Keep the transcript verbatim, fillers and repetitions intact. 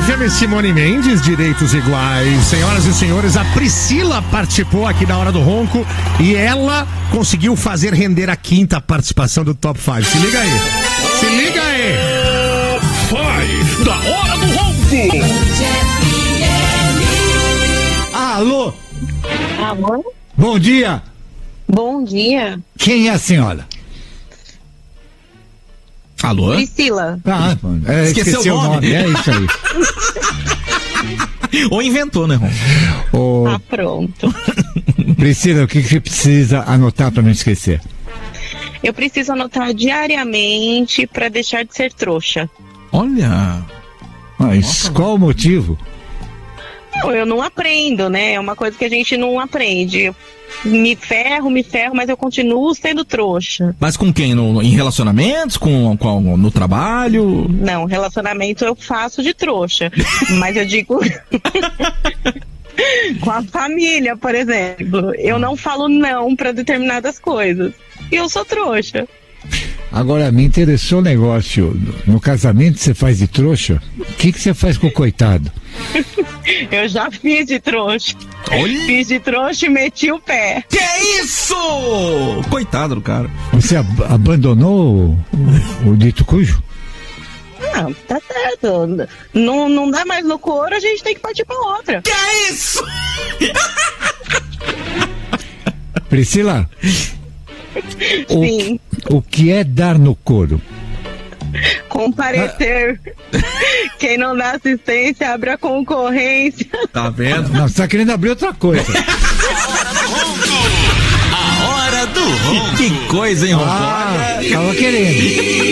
F M, Simone Mendes, Direitos Iguais. Senhoras e senhores, a Priscila participou aqui da Hora do Ronco e ela conseguiu fazer render a quinta participação do Top cinco. Se liga aí. Se liga aí. Five da Hora do Ronco. Alô? Alô? Bom dia. Bom dia. Quem é a senhora? Alô? Priscila. Ah, é, Esqueceu esqueci o nome. o nome. É isso aí. Ou inventou, né, Ron? Ô, Tá pronto. Priscila, o que que você precisa anotar para não esquecer? Eu preciso anotar diariamente para deixar de ser trouxa. Olha. Mas qual o motivo? Não, eu não aprendo, né? É uma coisa que a gente não aprende. Eu me ferro, me ferro, mas eu continuo sendo trouxa. Mas com quem? No, em relacionamentos? Com, com, no trabalho? Não, relacionamento eu faço de trouxa. Mas eu digo... com a família, por exemplo. Eu não falo não para determinadas coisas. E eu sou trouxa. Agora, me interessou o negócio. No casamento você faz de trouxa? O que que você faz com o coitado? Eu já fiz de trouxa. Olha. Fiz de trouxa e meti o pé. Que isso? Coitado do cara. Você ab- abandonou o, o dito cujo? Não, tá certo. Não, não dá mais no couro, a gente tem que partir pra outra. Que isso? Priscila, o, Sim. o que é dar no couro? Comparecer. Quem não dá assistência, abre a concorrência. Tá vendo? Não, você tá querendo abrir outra coisa. A Hora do Ronco. Que coisa, hein, Ron? Ah, tava querendo.